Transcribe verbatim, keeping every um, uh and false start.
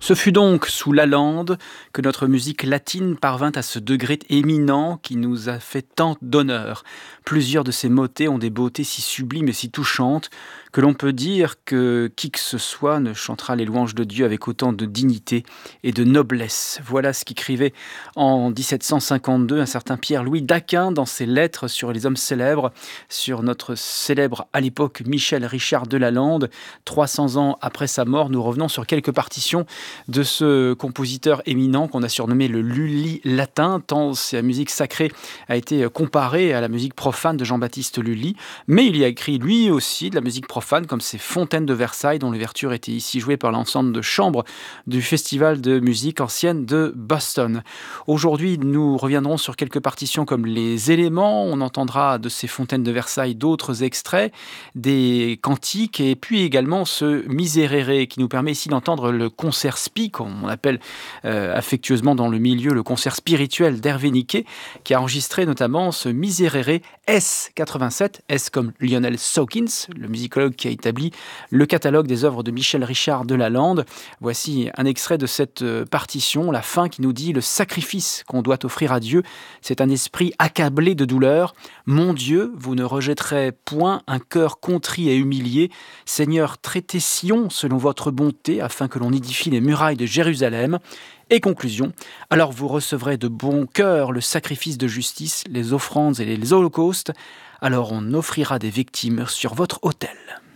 Ce fut donc sous Lalande que notre musique latine parvint à ce degré éminent qui nous a fait tant d'honneur. Plusieurs de ces motets ont des beautés si sublimes et si touchantes que l'on peut dire que qui que ce soit ne chantera les louanges de Dieu avec autant de dignité et de noblesse. Voilà ce qu'écrivait en dix-sept cent cinquante-deux un certain Pierre-Louis d'Aquin dans ses lettres sur les hommes célèbres, sur notre célèbre à l'époque Michel Richard de Lalande. trois cents ans après sa mort, nous revenons sur quelques partitions de ce compositeur éminent qu'on a surnommé le Lully latin, tant sa musique sacrée a été comparée à la musique profane de Jean-Baptiste Lully. Mais il y a écrit lui aussi de la musique profane, comme ces Fontaines de Versailles, dont l'ouverture était ici jouée par l'ensemble de chambre du Festival de musique ancienne de Boston. Aujourd'hui, nous reviendrons sur quelques partitions comme les éléments. On entendra de ces Fontaines de Versailles d'autres extraits, des cantiques, et puis également ce Miserere qui nous permet ici d'entendre le concert spi, comme on appelle euh, affectueusement dans le milieu le concert spirituel d'Hervé Niquet, qui a enregistré notamment ce Miserere S quatre-vingt-sept, S comme Lionel Sawkins, le musicologue qui a établi le catalogue des œuvres de Michel Richard de Lalande. Voici un extrait de cette partition, la fin qui nous dit « Le sacrifice qu'on doit offrir à Dieu, c'est un esprit accablé de douleur. Mon Dieu, vous ne rejetterez point un cœur contrit et humilié. Seigneur, traitez Sion selon votre bonté, afin que l'on édifie les murailles de Jérusalem. » Et conclusion, alors vous recevrez de bon cœur le sacrifice de justice, les offrandes et les holocaustes, alors on offrira des victimes sur votre autel.